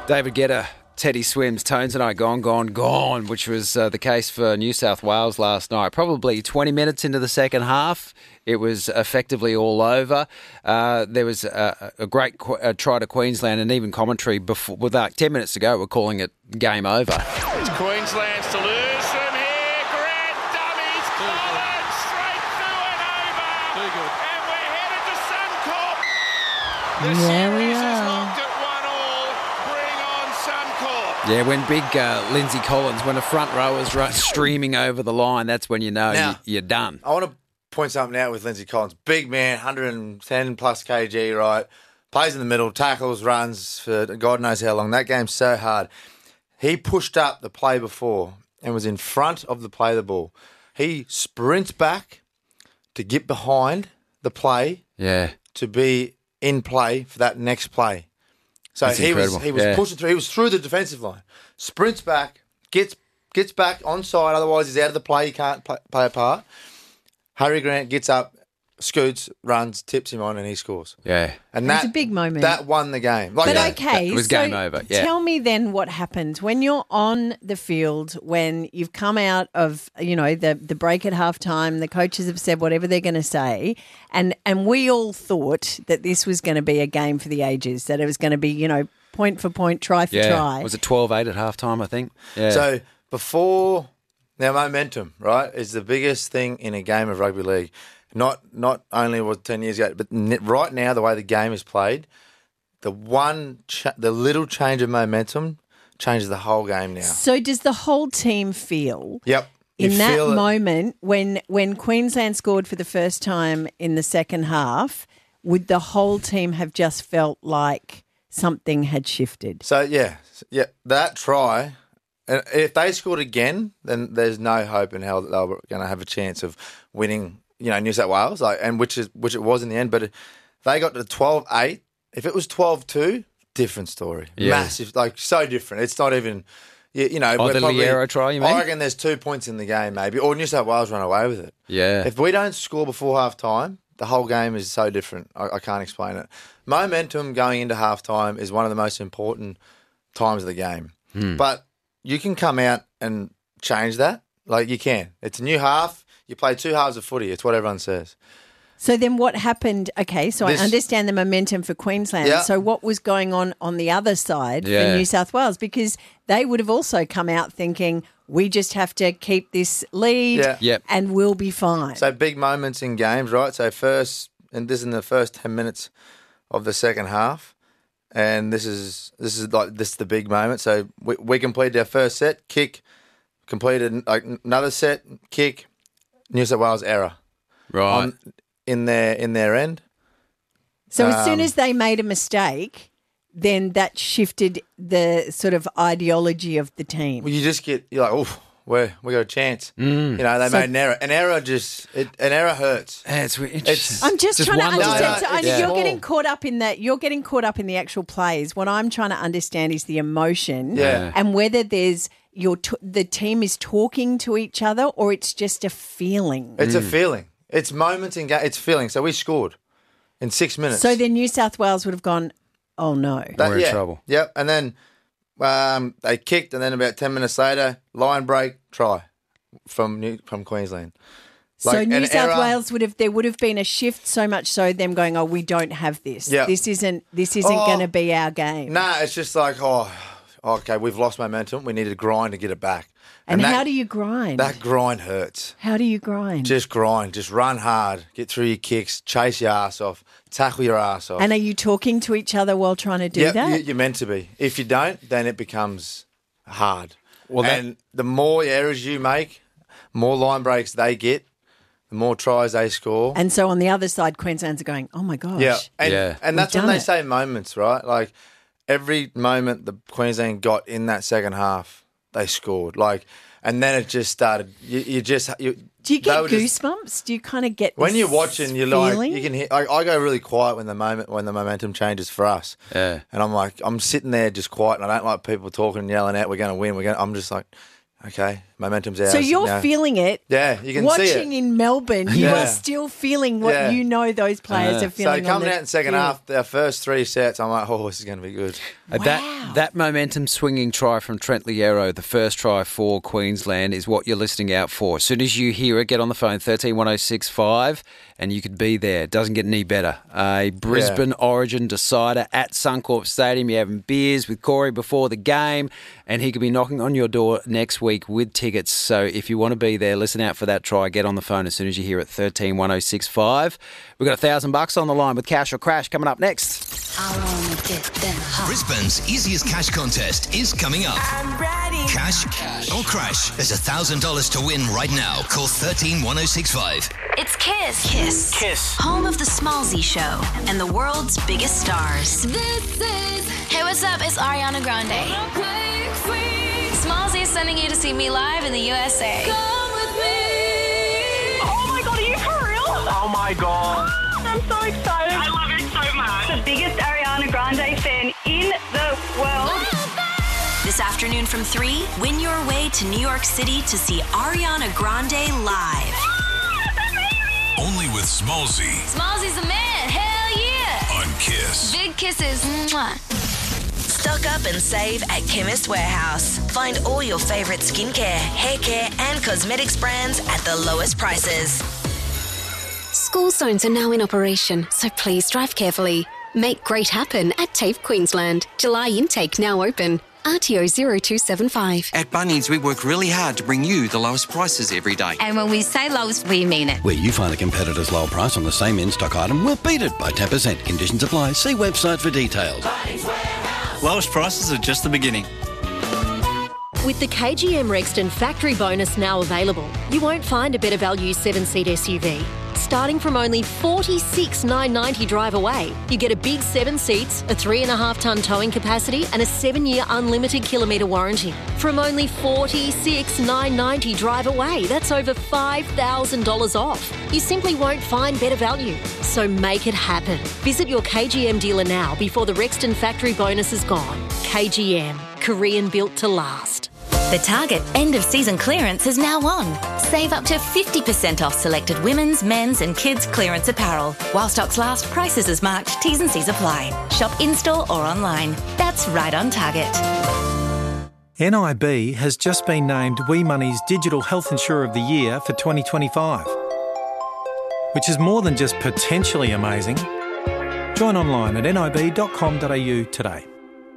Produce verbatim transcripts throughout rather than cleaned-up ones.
David Guetta, Teddy Swims, Tones and I, gone, gone, gone, which was uh, the case for New South Wales last night. Probably twenty minutes into the second half, it was effectively all over. Uh, there was a, a great qu- a try to Queensland, and even commentary before, with like ten minutes to go, we're calling it game over. It's Queensland's to lose from here. Grant dummies, Collins straight through and over. Very good. And we're headed to Suncorp. The There we series is are. locked at one all. Bring on Suncorp. Yeah, when big uh, Lindsay Collins, when the front row is run, streaming over the line, that's when you know Now- you, you're done. I want to point something out with Lindsay Collins. Big man, one hundred ten plus kg, right? Plays in the middle, tackles, runs for God knows how long. That game's so hard. He pushed up the play before and was in front of the play of the ball. He sprints back to get behind the play Yeah. to be in play for that next play. So That's he incredible. was he was Yeah. pushing through. He was through the defensive line, sprints back, gets gets back onside. Otherwise, he's out of the play. He can't play, play a part. Harry Grant gets up, scoots, runs, tips him on, and he scores. Yeah. And It that was a big moment. That won the game. Like, But yeah, okay, it was so game over, yeah. tell me then what happens when you're on the field, when you've come out of, you know, the, the break at halftime, the coaches have said whatever they're going to say, and, and we all thought that this was going to be a game for the ages, that it was going to be, you know, point for point, try for Yeah. try. Was it twelve eight at halftime, I think? Yeah. So before now, momentum, right, is the biggest thing in a game of rugby league. Not not only was it ten years ago, but n- right now the way the game is played, the one cha- the little change of momentum changes the whole game now. So does the whole team feel Yep. You in that feel it. moment when when Queensland scored for the first time in the second half, would the whole team have just felt like something had shifted? So yeah, yeah, that try. And if they scored again, then there's no hope in hell that they were going to have a chance of winning. You know, New South Wales, like, and which is which it was in the end. But it, they got to twelve eight. If it was twelve two, different story. Yeah. Massive, like so different. It's not even. You, you know, Oh, we're the probably- Liero try, you mean? I reckon there's two points in the game, maybe, or New South Wales run away with it. Yeah. If we don't score before half time, the whole game is so different. I, I can't explain it. Momentum going into half time is one of the most important times of the game. Hmm. But you can come out and change that. Like you can. It's a new half. You play two halves of footy. It's what everyone says. So then what happened? Okay, so This- I understand the momentum for Queensland. Yeah. So what was going on on the other side Yeah. for New South Wales? Because they would have also come out thinking, we just have to keep this lead Yeah. Yep. and we'll be fine. So big moments in games, right? So first, and this is in the first ten minutes of the second half, and this is this is like this is the big moment. So we, we completed our first set, kick, completed like another set, kick, New South Wales error Right. on in their in their end. So as soon Um, as they made a mistake, then that shifted the sort of ideology of the team. Well, you just get you're like, oh, we we got a chance. Mm. You know, they So- made an error. An error just it, an error hurts. Yeah, it's, it's, It's- I'm just, trying to one little- understand. No, so no, I know it's you're small. getting caught up in that. You're getting caught up in the actual plays. What I'm trying to understand is the emotion, Yeah. and whether there's your t- the team is talking to each other or it's just a feeling. It's a feeling. It's moments in game. It's feeling. So we scored in six minutes. So then New South Wales would have gone, oh no. That- We're in yeah, trouble. Yep. And then um, they kicked, and then about ten minutes later, line break, try from New, from Queensland. So Like New an South error- Wales would have there would have been a shift, so much so them going, oh, we don't have this. Yeah. This isn't this isn't Oh. going to be our game. Nah, it's just like, oh, okay, we've lost momentum. We need to grind to get it back. and that, how do you grind? that grind hurts? how do you grind? Just grind. Just run hard. Get through your kicks. Chase your ass off. Tackle your ass off. and are you talking to each other while trying to do Yep, that? you- you're meant to be. If you don't, then it becomes hard. Well, that- and the more errors you make, more line breaks they get, the more tries they score. And so on the other side, Queensland's are going, oh my gosh. yeah, and, Yeah. and We've that's when done they it. say moments, right? Like every moment the Queensland got in that second half, they scored. Like, and then it just started. You, you just you, Do you they get were just- goosebumps? Do you kind of get when this you're watching? You're feeling? like you can hear. I, I go really quiet when the moment when the momentum changes for us. Yeah. And I'm like, I'm sitting there just quiet, and I don't like people talking and yelling out, "We're going to win." We're going. I'm just like, okay, momentum's ours. So you're now. feeling it. Yeah, you can Watching see it. in Melbourne, you Yeah. are still feeling what Yeah. you know those players Yeah. are feeling. So coming on the out in second field. half, our first three sets, I'm like, oh, this is going to be good. Uh, That that momentum swinging try from Trent Liero, the first try for Queensland, is what you're listening out for. As soon as you hear it, get on the phone, thirteen one oh six five, and you could be there. It doesn't get any better. A Brisbane Origin decider at Suncorp Stadium. You're having beers with Corey before the game, and he could be knocking on your door next week with tickets. So if you want to be there, listen out for that try. Get on the phone as soon as you hear it, thirteen one oh six five. We've got a thousand bucks on the line with Cash or Crash coming up next. I wanna get them hot. Brisbane's easiest cash contest is coming up. I'm ready. Cash, or Crash. There's one thousand dollars to win right now. Call thirteen one oh six five. It's Kiss. Kiss. Kiss. Home of the Smallzy Show and the world's biggest stars. This is... Hey, what's up? It's Ariana Grande. Smallzy is sending you to see me live in the U S A. Come with me. Oh my god, are you for real? Oh my god. I'm so excited. I love it so much. The biggest Ariana Grande fan in the world. This afternoon from three, win your way to New York City to see Ariana Grande live. Only with Smallzy Smallzy's the man. Hell yeah. on Kiss. Big kisses. Mwah. Stock up and save at Chemist Warehouse. Find all your favourite skincare, hair care and cosmetics brands at the lowest prices. School zones are now in operation, so please drive carefully. Make great happen at TAFE Queensland. July intake now open. R T O zero two seven five. At Bunnings, we work really hard to bring you the lowest prices every day. And when we say lowest, we mean it. Where you find a competitor's lower price on the same in-stock item, we'll beat it by ten percent. Conditions apply. See website for details. Lowest prices are just the beginning. With the K G M Rexton factory bonus now available, you won't find a better value seven-seat S U V. Starting from only forty-six thousand nine hundred ninety drive away, you get a big seven seats, a three and a half tonne towing capacity and a seven-year unlimited kilometre warranty. From only forty-six thousand nine hundred ninety drive away, that's over five thousand dollars off. You simply won't find better value. So make it happen. Visit your K G M dealer now before the Rexton factory bonus is gone. K G M, Korean built to last. The Target end-of-season clearance is now on. Save up to fifty percent off selected women's, men's and kids' clearance apparel. While stocks last, prices as marked, T's and C's apply. Shop in-store or online. That's right on Target. N I B has just been named We Money's Digital Health Insurer of the Year for twenty twenty-five, which is more than just potentially amazing. Join online at nib dot com dot a u today.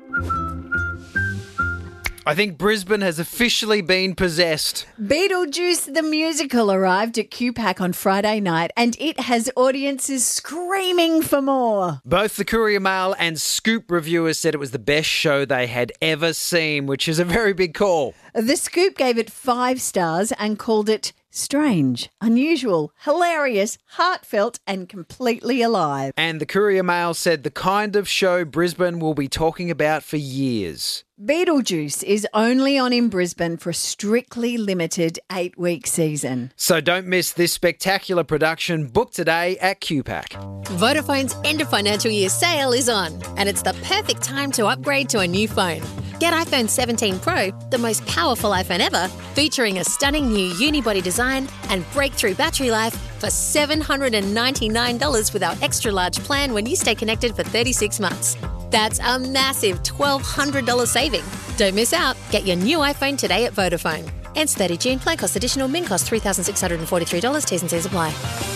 I think Brisbane has officially been possessed. Beetlejuice the musical arrived at Q PAC on Friday night and it has audiences screaming for more. Both the Courier Mail and Scoop reviewers said it was the best show they had ever seen, which is a very big call. The Scoop gave it five stars and called it strange, unusual, hilarious, heartfelt and completely alive. And the Courier Mail said the kind of show Brisbane will be talking about for years. Beetlejuice is only on in Brisbane for a strictly limited eight-week season. So don't miss this spectacular production. Book today at Q PAC. Vodafone's end of financial year sale is on, and it's the perfect time to upgrade to a new phone. Get iPhone seventeen Pro, the most powerful iPhone ever, featuring a stunning new unibody design and breakthrough battery life for seven hundred ninety-nine dollars with our extra large plan when you stay connected for thirty-six months. That's a massive twelve hundred dollars saving. Don't miss out. Get your new iPhone today at Vodafone. Ends thirty June. Plan cost additional. Min cost three thousand six hundred forty-three dollars. T's and C's apply.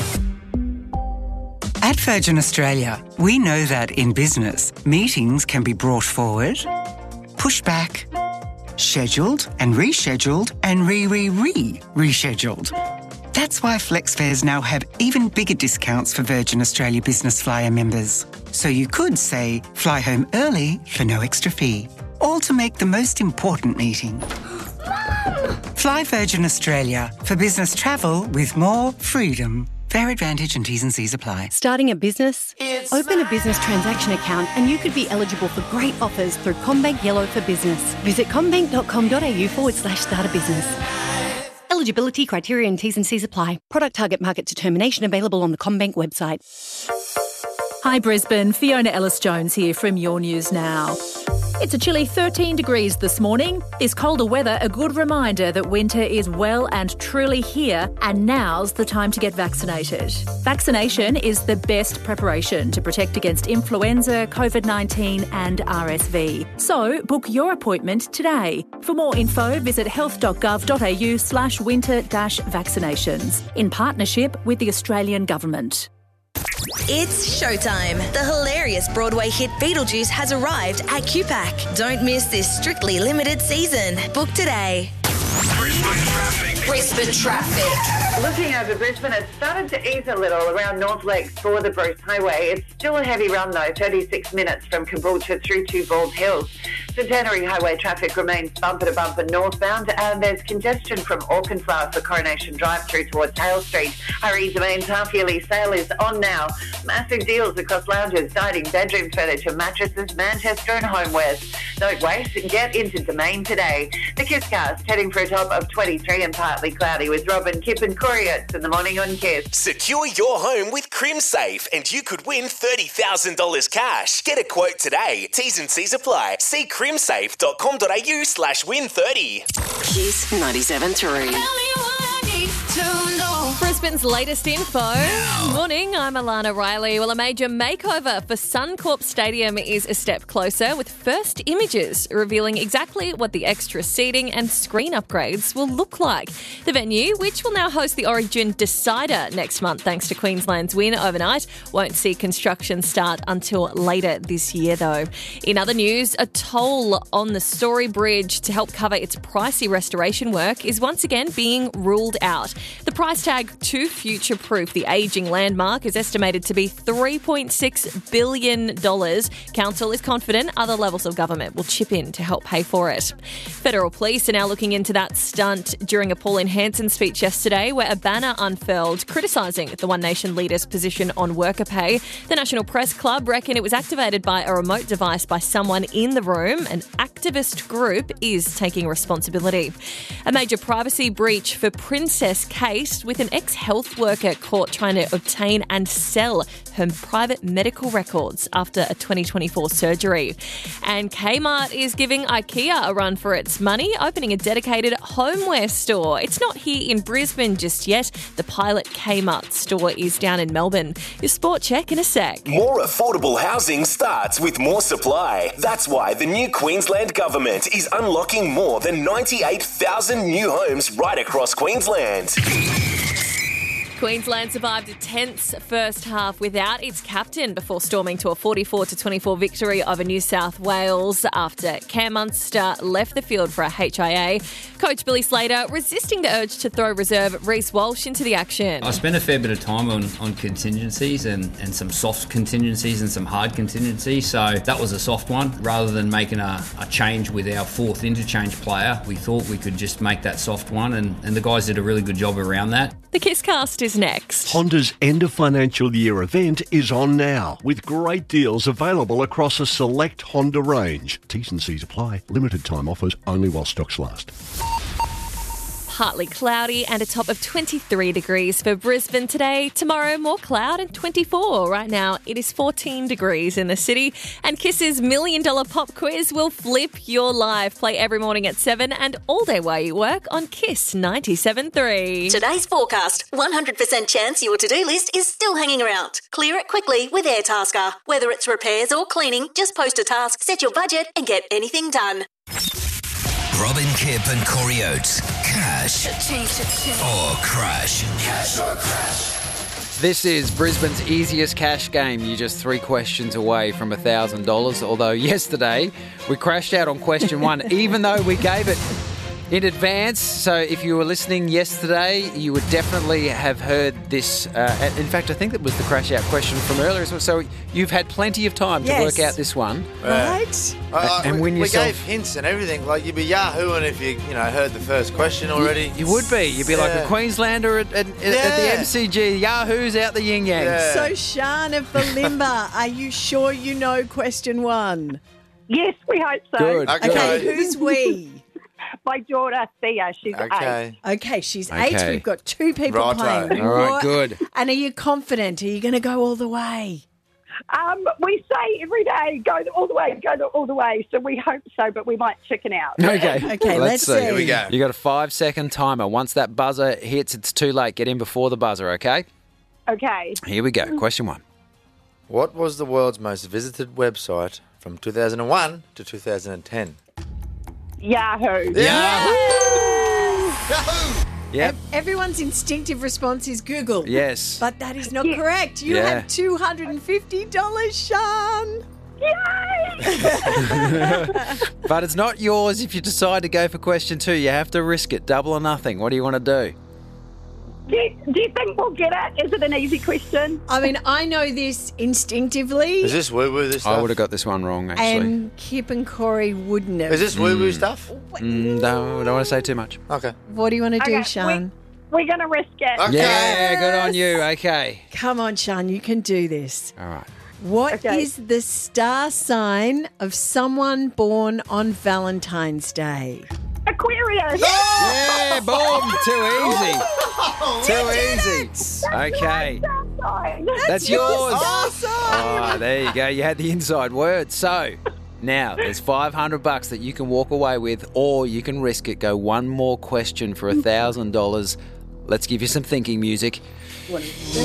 At Virgin Australia, we know that in business, meetings can be brought forward, pushed back, scheduled and rescheduled and re-re-re-rescheduled. That's why FlexFares now have even bigger discounts for Virgin Australia Business Flyer members. So you could say, fly home early for no extra fee. All to make the most important meeting. Fly Virgin Australia for business travel with more freedom. Fair Advantage and T's and C's apply. Starting a business? It's Open a business transaction account and you could be eligible for great offers through CommBank Yellow for Business. Visit commbank dot com dot a u forward slash start a business. Eligibility criteria and T's and C's apply. Product target market determination available on the CommBank website. Hi Brisbane, Fiona Ellis-Jones here from Your News Now. It's a chilly thirteen degrees this morning. This colder weather a good reminder that winter is well and truly here, and now's the time to get vaccinated. Vaccination is the best preparation to protect against influenza, COVID nineteen and R S V. So book your appointment today. For more info, visit health.gov.au slash winter dash vaccinations in partnership with the Australian Government. It's showtime. The hilarious Broadway hit Beetlejuice has arrived at Q PAC. Don't miss this strictly limited season. Book today. Brisbane traffic. Looking over Brisbane, it's started to ease a little around North Lakes for the Bruce Highway. It's still a heavy run though, thirty-six minutes from Caboolture through to Bald Hills. Centenary Highway traffic remains bumper to bumper northbound, and there's congestion from Auchenflower for Coronation Drive through towards Hale Street. Hurry, Domain's half-yearly sale is on now. Massive deals across lounges, dining, bedroom furniture, mattresses, Manchester and homewares. Don't wait and get into Domain today. The Kisscast heading for a top of twenty-three and partly cloudy with Robin, Kip and Corey Oates in the morning on Kiss. Secure your home with CrimSafe and you could win thirty thousand dollars cash. Get a quote today. T's and C's apply. See crimsafe.com.au slash win 30. Kiss ninety-seven three. Brisbane's latest info. Morning, I'm Alana Riley. Well, a major makeover for Suncorp Stadium is a step closer, with first images revealing exactly what the extra seating and screen upgrades will look like. The venue, which will now host the Origin Decider next month thanks to Queensland's win overnight, won't see construction start until later this year, though. In other news, a toll on the Story Bridge to help cover its pricey restoration work is once again being ruled out. The price tag to future-proof the ageing landmark is estimated to be three point six billion dollars. Council is confident other levels of government will chip in to help pay for it. Federal police are now looking into that stunt during a Pauline Hanson speech yesterday, where a banner unfurled criticising the One Nation leader's position on worker pay. The National Press Club reckon it was activated by a remote device by someone in the room. An activist group is taking responsibility. A major privacy breach for Princess Kate, with an ex-health worker caught trying to obtain and sell her private medical records after a twenty twenty-four surgery. And Kmart is giving IKEA a run for its money, opening a dedicated homeware store. It's not here in Brisbane just yet. The pilot Kmart store is down in Melbourne. Your sport check in a sec. More affordable housing starts with more supply. That's why the new Queensland Government is unlocking more than ninety-eight thousand new homes right across Queensland. Queensland survived a tense first half without its captain before storming to a forty-four to twenty-four victory over New South Wales after Cam Munster left the field for a H I A. Coach Billy Slater resisting the urge to throw reserve Reece Walsh into the action. I spent a fair bit of time on, on contingencies and, and some soft contingencies and some hard contingencies, so that was a soft one. Rather than making a, a change with our fourth interchange player, we thought we could just make that soft one, and, and the guys did a really good job around that. The Kisscast is next. Honda's end of financial year event is on now, with great deals available across a select Honda range. T's and C's apply. Limited time offers only while stocks last. Partly cloudy and a top of twenty-three degrees for Brisbane today. Tomorrow, more cloud and twenty-four. Right now, it is fourteen degrees in the city. And Kiss's Million Dollar Pop Quiz will flip your life. Play every morning at seven and all day while you work on Kiss ninety-seven point three. Today's forecast. one hundred percent chance your to-do list is still hanging around. Clear it quickly with Airtasker. Whether it's repairs or cleaning, just post a task, set your budget and get anything done. Robin, Kip and Corey Oates. Cash or crash. Cash or crash. This is Brisbane's easiest cash game. You're just three questions away from one thousand dollars. Although yesterday we crashed out on question one, even though we gave it in advance. So if you were listening yesterday, you would definitely have heard this. Uh, in fact, I think that was the crash out question from earlier. So you've had plenty of time Yes. to work out this one. Right? Uh, and we, win we yourself. gave hints and everything. Like you'd be yahooing if you you know heard the first question already. You would be. You'd be like Yeah. a Queenslander at, at, at Yeah. the M C G. Yahoo's out the yin yang. Yeah. So, Shan of Balimba, are you sure you know question one? Yes, we hope so. Good. Okay, Okay. who's we? My daughter, Thea, she's eight. Okay. Okay, she's eight. Okay. We've got two people Righto. playing. All right, What- good. And are you confident? Are you going to go all the way? Um, we say every day, go all the way, go the, all the way. So we hope so, but we might chicken out. Okay. Okay, let's see. Here we go. You got a five-second timer. Once that buzzer hits, it's too late. Get in before the buzzer, okay? Okay. Here we go. Question one. What was the world's most visited website from two thousand one to two thousand ten? Yahoo. Yep. Everyone's instinctive response is Google. Yes. But that is not correct. You Yeah. have two hundred fifty dollars, Sean. But it's not yours if you decide to go for question two. You have to risk it. Double or nothing. What do you want to do? Do you, do you think we'll get it? Is it an easy question? I mean, I know this instinctively. Is this woo-woo, this stuff? I would have got this one wrong, actually. And Kip and Corey wouldn't have. Is this woo-woo stuff? Mm, no, don't want to say too much. Okay. What do you want to do, Okay, Sean? We're going to risk it. Yeah, good on you. Okay. Come on, Sean, you can do this. All right. What is Okay. the star sign of someone born on Valentine's Day? Aquarius. Yeah, boom. Too easy. Too easy. Okay. That's yours. Awesome. Oh, there you go. You had the inside word. So now there's five hundred bucks that you can walk away with, or you can risk it. Go one more question for a thousand dollars. Let's give you some thinking music.